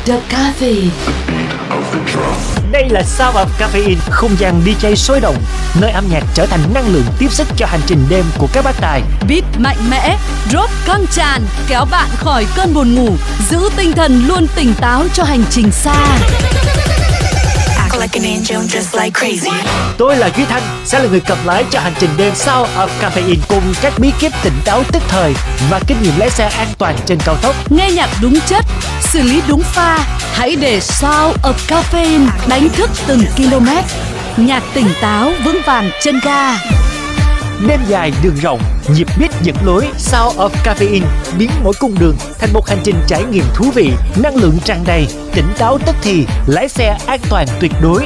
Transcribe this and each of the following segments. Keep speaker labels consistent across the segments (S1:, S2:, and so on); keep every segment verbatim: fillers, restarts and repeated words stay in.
S1: The Caffeine.
S2: Đây là Sound of Caffeine, không gian đi jay sôi động, nơi âm nhạc trở thành năng lượng tiếp sức cho hành trình đêm của các bác tài.
S1: Beat mạnh mẽ, drop căng tràn, kéo bạn khỏi cơn buồn ngủ, giữ tinh thần luôn tỉnh táo cho hành trình xa.
S2: Tôi là Duy Thanh, sẽ là người cầm lái cho hành trình đêm Sound of Caffeine cùng các bí kíp tỉnh táo tức thời và kinh nghiệm lái xe an toàn trên cao tốc.
S1: Nghe nhạc đúng chất, xử lý đúng pha, hãy để Sound of Caffeine đánh thức từng km. Nhạc tỉnh táo vững vàng chân ga.
S2: Đêm dài đường rộng, nhịp beat dẫn lối. Sound of Caffeine biến mỗi cung đường thành một hành trình trải nghiệm thú vị, năng lượng tràn đầy, tỉnh táo tức thì, lái xe an toàn tuyệt đối.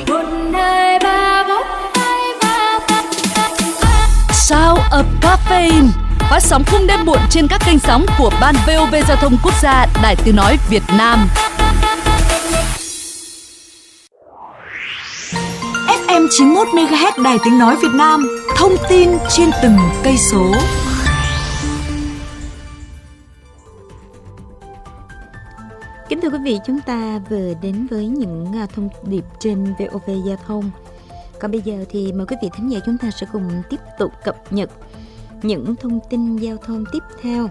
S1: Sound of Caffeine phát sóng khung đêm muộn trên các kênh sóng của Ban vê o vê Giao thông Quốc gia, Đài Tiếng nói Việt Nam. ép em chín mươi mốt mê ga héc Đài Tiếng nói Việt Nam, thông tin trên từng cây số.
S3: Kính thưa quý vị, chúng ta vừa đến với những thông điệp trên vê o vê Giao thông. Còn bây giờ thì mời quý vị thính giả chúng ta sẽ cùng tiếp tục cập nhật những thông tin giao thông tiếp theo.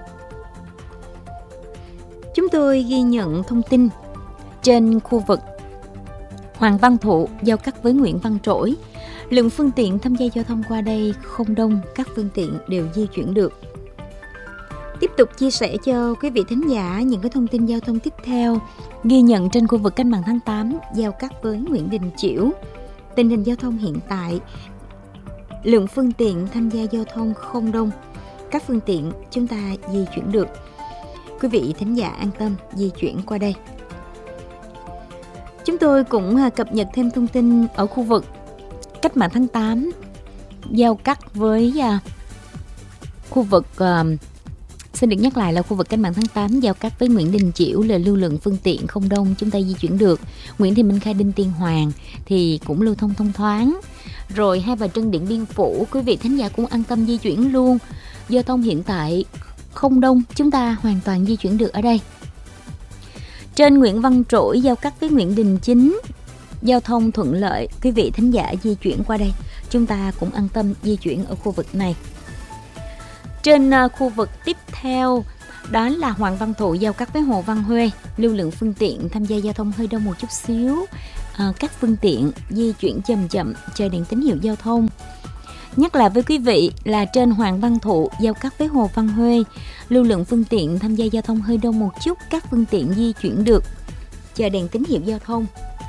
S3: Chúng tôi ghi nhận thông tin trên khu vực Hoàng Văn Thụ giao cắt với Nguyễn Văn Trỗi. Lượng phương tiện tham gia giao thông qua đây không đông, các phương tiện đều di chuyển được. Tiếp tục chia sẻ cho quý vị thính giả những cái thông tin giao thông tiếp theo ghi nhận trên khu vực Cách mạng tháng tám giao cắt với Nguyễn Đình Chiểu. Tình hình giao thông hiện tại, lượng phương tiện tham gia giao thông không đông, các phương tiện chúng ta di chuyển được. Quý vị thính giả an tâm di chuyển qua đây. Chúng tôi cũng cập nhật thêm thông tin ở khu vực Cách mạng tháng tám giao cắt với uh, khu vực uh, xin được nhắc lại là khu vực Cách mạng tháng tám giao cắt với Nguyễn Đình Chiểu là lưu lượng phương tiện không đông, chúng ta di chuyển được. Nguyễn Thị Minh Khai, Đinh Tiên Hoàng thì cũng lưu thông thông thoáng. Rồi Hai Bà Trưng, Điện Biên Phủ, quý vị thính giả cũng an tâm di chuyển luôn. Giao thông hiện tại không đông, chúng ta hoàn toàn di chuyển được ở đây. Trên Nguyễn Văn Trỗi giao cắt với Nguyễn Đình Chính, giao thông thuận lợi, quý vị thính giả di chuyển qua đây, chúng ta cũng an tâm di chuyển ở khu vực này. Trên uh, khu vực tiếp theo đó là Hoàng Văn Thụ giao cắt với Hồ Văn Huê, lưu lượng phương tiện tham gia giao thông hơi đông một chút xíu. Uh, các phương tiện di chuyển chậm chậm chờ đèn tín hiệu giao thông. Nhắc lại với quý vị là trên Hoàng Văn Thụ giao cắt với Hồ Văn Huê, lưu lượng phương tiện tham gia giao thông hơi đông một chút, các phương tiện di chuyển được chờ đèn tín hiệu giao thông.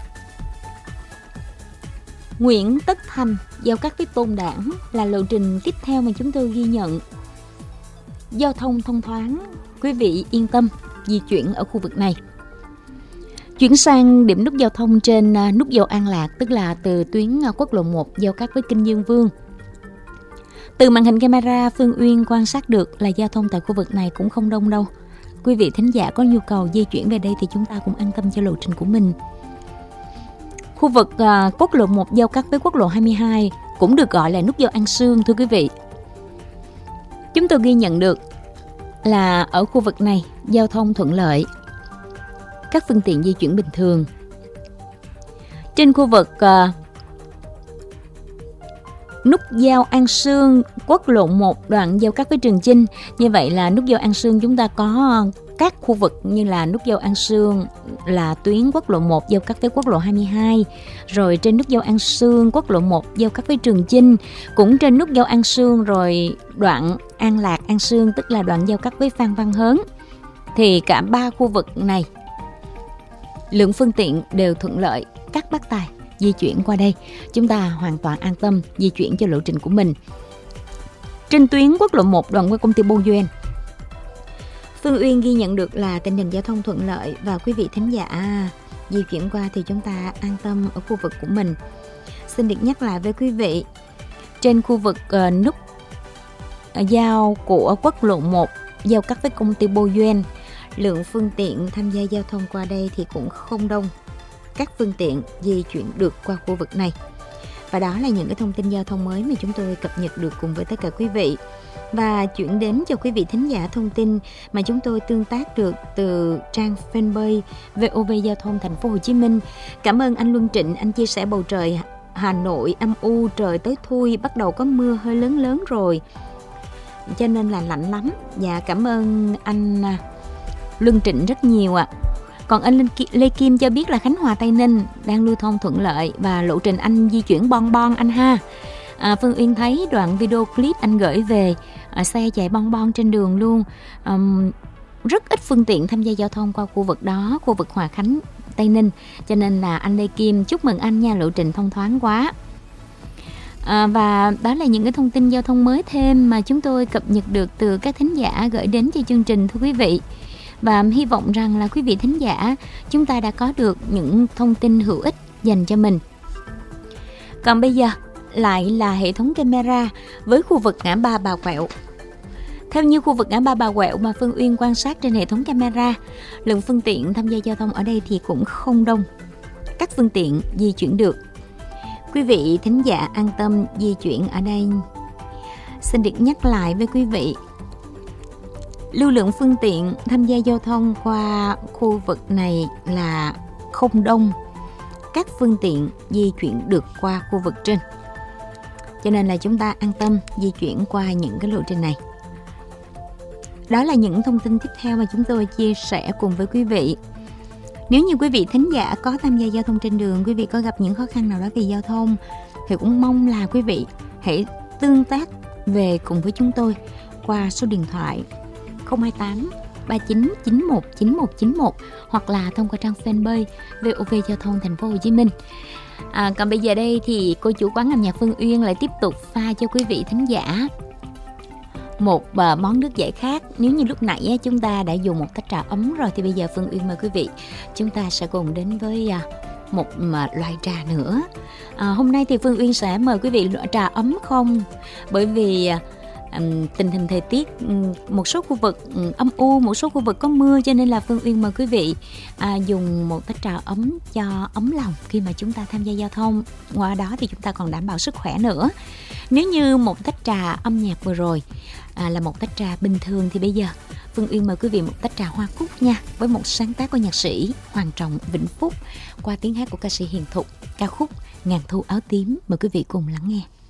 S3: Nguyễn Tất Thành giao cắt với Tôn Đản là lộ trình tiếp theo mà chúng tôi ghi nhận. Giao thông thông thoáng, quý vị yên tâm di chuyển ở khu vực này. Chuyển sang điểm nút giao thông trên nút giao An Lạc, tức là từ tuyến quốc lộ một giao cắt với Kinh Dương Vương. Từ màn hình camera, Phương Uyên quan sát được là giao thông tại khu vực này cũng không đông đâu. Quý vị thính giả có nhu cầu di chuyển về đây thì chúng ta cũng an tâm cho lộ trình của mình. Khu vực uh, quốc lộ một giao cắt với quốc lộ hai mươi hai cũng được gọi là nút giao An Sương, thưa quý vị. Chúng tôi ghi nhận được là ở khu vực này giao thông thuận lợi, các phương tiện di chuyển bình thường. Trên khu vực uh, nút giao An Sương, quốc lộ một đoạn giao cắt với Trường Chinh. Như vậy là nút giao An Sương chúng ta có các khu vực như là nút giao An Sương là tuyến quốc lộ một giao cắt với quốc lộ hai mươi hai. Rồi trên nút giao An Sương, quốc lộ một giao cắt với Trường Chinh. Cũng trên nút giao An Sương rồi đoạn An Lạc, An Sương tức là đoạn giao cắt với Phan Văn Hớn. Thì cả ba khu vực này lượng phương tiện đều thuận lợi, các bác tài di chuyển qua đây, chúng ta hoàn toàn an tâm di chuyển cho lộ trình của mình. Trên tuyến quốc lộ một đoạn qua công ty Bô Duyên, Phương Uyên ghi nhận được là tình hình giao thông thuận lợi và quý vị thính giả di chuyển qua thì chúng ta an tâm ở khu vực của mình. Xin được nhắc lại với quý vị, trên khu vực uh, nút uh, giao của quốc lộ một giao cắt với công ty Bô Duyên, lượng phương tiện tham gia giao thông qua đây thì cũng không đông, các phương tiện di chuyển được qua khu vực này. Và đó là những cái thông tin giao thông mới mà chúng tôi cập nhật được cùng với tất cả quý vị. Và chuyển đến cho quý vị thính giả thông tin mà chúng tôi tương tác được từ trang fanpage vê o vê Giao thông Thành phố Hồ Chí Minh. Cảm ơn anh Luân Trịnh, anh chia sẻ bầu trời Hà Nội âm u, trời tới thui, bắt đầu có mưa hơi lớn lớn rồi, cho nên là lạnh lắm. Dạ, cảm ơn anh Luân Trịnh rất nhiều ạ. À. Còn anh Lê Kim cho biết là Khánh Hòa Tây Ninh đang lưu thông thuận lợi và lộ trình anh di chuyển bon bon anh ha. À, Phương Uyên thấy đoạn video clip anh gửi về, à, xe chạy bon bon trên đường luôn. À, rất ít phương tiện tham gia giao thông qua khu vực đó, khu vực Hòa Khánh Tây Ninh, cho nên là anh Lê Kim chúc mừng anh nha, lộ trình thông thoáng quá. À, và đó là những cái thông tin giao thông mới thêm mà chúng tôi cập nhật được từ các thính giả gửi đến cho chương trình, thưa quý vị. Và hy vọng rằng là quý vị thính giả chúng ta đã có được những thông tin hữu ích dành cho mình. Còn bây giờ lại là hệ thống camera với khu vực ngã ba Bà Quẹo. Theo như khu vực ngã ba Bà Quẹo mà Phương Uyên quan sát trên hệ thống camera, lượng phương tiện tham gia giao thông ở đây thì cũng không đông. Các phương tiện di chuyển được. Quý vị thính giả an tâm di chuyển ở đây. Xin được nhắc lại với quý vị, lưu lượng phương tiện tham gia giao thông qua khu vực này là không đông. Các phương tiện di chuyển được qua khu vực trên, cho nên là chúng ta an tâm di chuyển qua những cái lộ trình này. Đó là những thông tin tiếp theo mà chúng tôi chia sẻ cùng với quý vị. Nếu như quý vị thính giả có tham gia giao thông trên đường, quý vị có gặp những khó khăn nào đó về giao thông, thì cũng mong là quý vị hãy tương tác về cùng với chúng tôi qua số điện thoại không hai tám ba chín chín một chín một chín một hoặc là thông qua trang fanpage vê o vê Giao thông Thành phố Hồ Chí Minh. À, còn bây giờ đây thì cô chủ quán âm nhạc Phương Uyên lại tiếp tục pha cho quý vị thính giả một uh, món nước giải khác. Nếu như lúc nãy chúng ta đã dùng một tách trà ấm rồi, thì bây giờ Phương Uyên mời quý vị chúng ta sẽ cùng đến với uh, một uh, loại trà nữa. À, hôm nay thì Phương Uyên sẽ mời quý vị loại trà ấm không, bởi vì uh, um, tình hình thời tiết um, một số khu vực um, âm u, một số khu vực có mưa, cho nên là Phương Uyên mời quý vị uh, dùng một tách trà ấm cho ấm lòng khi mà chúng ta tham gia giao thông. Ngoài đó thì chúng ta còn đảm bảo sức khỏe nữa. Nếu như một tách trà âm nhạc vừa rồi à, là một tách trà bình thường, thì bây giờ Phương Uyên mời quý vị một tách trà hoa cúc nha, với một sáng tác của nhạc sĩ Hoàng Trọng Vĩnh Phúc qua tiếng hát của ca sĩ Hiền Thục, ca khúc Ngàn thu áo tím. Mời quý vị cùng lắng nghe.